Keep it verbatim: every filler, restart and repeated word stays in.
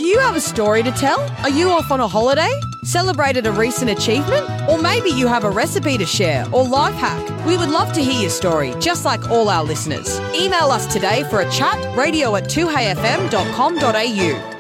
you have a story to tell? Are you off on a holiday? Celebrated a recent achievement? Or maybe you have a recipe to share or life hack. We would love to hear your story, just like all our listeners. Email us today for a chat, radio at two hey f m dot com dot a u.